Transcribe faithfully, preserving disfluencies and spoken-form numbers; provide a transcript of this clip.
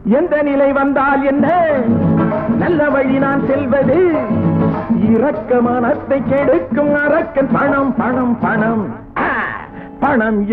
எந்த நிலை வந்தால் என்ன, நல்ல வழி நான் செல்வது. இரக்க மனத்தை கெடுக்கும் அரக்கன் பணம் பணம் பணம் பணம்